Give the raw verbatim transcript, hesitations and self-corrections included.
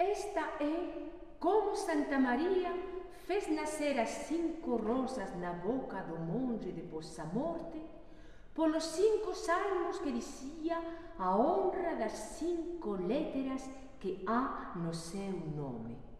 Esta é como Santa María fez nascer as cinco rosas na boca do monge depois da morte, polos cinco salmos que dicía a honra das cinco letras que há no seu nome.